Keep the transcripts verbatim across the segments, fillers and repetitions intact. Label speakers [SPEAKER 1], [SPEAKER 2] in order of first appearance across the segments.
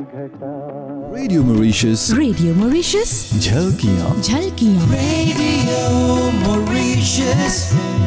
[SPEAKER 1] घटा।
[SPEAKER 2] Radio Mauritius,
[SPEAKER 3] radio Mauritius,
[SPEAKER 2] झलकियाँ
[SPEAKER 3] झलकियाँ।
[SPEAKER 4] Radio Mauritius.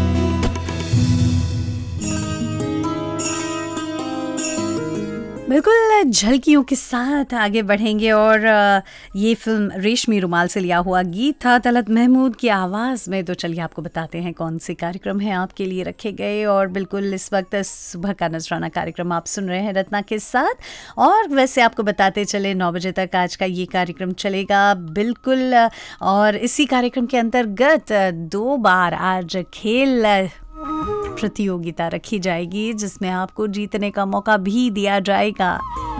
[SPEAKER 3] बिल्कुल झलकियों के साथ आगे बढ़ेंगे और ये फिल्म रेशमी रुमाल से लिया हुआ गीत था तलत महमूद की आवाज़ में। तो चलिए आपको बताते हैं कौन से कार्यक्रम हैं आपके लिए रखे गए। और बिल्कुल इस वक्त सुबह का नजराना कार्यक्रम आप सुन रहे हैं रत्ना के साथ। और वैसे आपको बताते चले नौ बजे तक आज का ये कार्यक्रम चलेगा बिल्कुल। और इसी कार्यक्रम के अंतर्गत दो बार आज खेल प्रतियोगिता रखी जाएगी जिसमें आपको जीतने का मौका भी दिया जाएगा।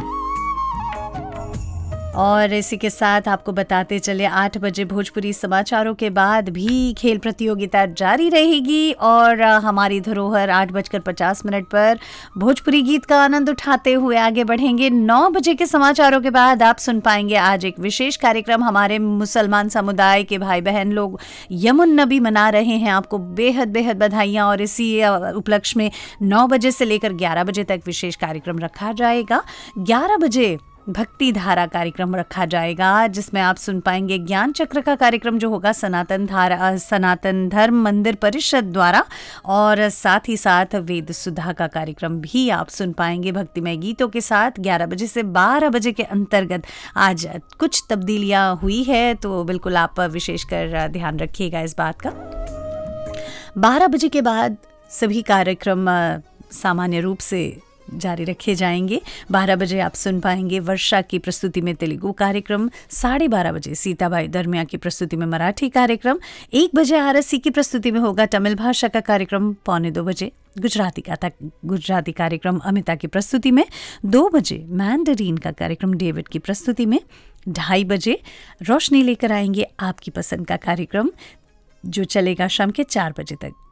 [SPEAKER 3] और इसी के साथ आपको बताते चले आठ बजे भोजपुरी समाचारों के बाद भी खेल प्रतियोगिता जारी रहेगी। और हमारी धरोहर आठ बजकर पचास मिनट पर भोजपुरी गीत का आनंद उठाते हुए आगे बढ़ेंगे। नौ बजे के समाचारों के बाद आप सुन पाएंगे आज एक विशेष कार्यक्रम। हमारे मुसलमान समुदाय के भाई बहन लोग यमुन नबी मना रहे हैं, आपको बेहद बेहद बधाइयाँ। और इसी उपलक्ष्य में नौ बजे से लेकर ग्यारह बजे तक विशेष कार्यक्रम रखा जाएगा। ग्यारह बजे भक्ति धारा कार्यक्रम रखा जाएगा जिसमें आप सुन पाएंगे ज्ञान चक्र का कार्यक्रम जो होगा सनातन धारा सनातन धर्म मंदिर परिषद द्वारा। और साथ ही साथ वेद सुधा का कार्यक्रम भी आप सुन पाएंगे भक्तिमय गीतों के साथ। ग्यारह बजे से बारह बजे के अंतर्गत आज कुछ तब्दीलियां हुई है तो बिल्कुल आप विशेषकर ध्यान रखिएगा इस बात का। बारह बजे के बाद सभी कार्यक्रम सामान्य रूप से जारी रखे जाएंगे। बारह बजे आप सुन पाएंगे वर्षा की प्रस्तुति में तेलुगु कार्यक्रम। साढ़े बारह बजे सीताबाई दरमिया की प्रस्तुति में मराठी कार्यक्रम। एक बजे आरएससी की प्रस्तुति में होगा तमिल भाषा का कार्यक्रम। पौने दो बजे गुजराती का तक गुजराती कार्यक्रम अमिता की प्रस्तुति में। दो बजे मैंडरीन का कार्यक्रम डेविड की प्रस्तुति में। ढाई बजे रोशनी लेकर आएंगे आपकी पसंद का कार्यक्रम जो चलेगा शाम के चार बजे तक।